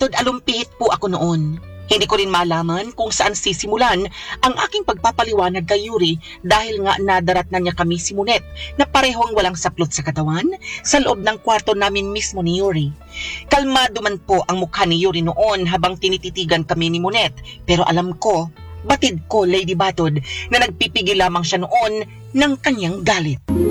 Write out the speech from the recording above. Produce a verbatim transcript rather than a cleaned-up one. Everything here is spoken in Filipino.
Batod alumpihit po ako noon. Hindi ko rin malaman kung saan sisimulan ang aking pagpapaliwanag kay Yuri dahil nga nadarat na niya kami si Monet na parehong walang saplot sa katawan sa loob ng kwarto namin mismo ni Yuri. Kalmado man po ang mukha ni Yuri noon habang tinititigan kami ni Monet, pero alam ko, batid ko Lady Batod, na nagpipigil lamang siya noon ng kanyang galit.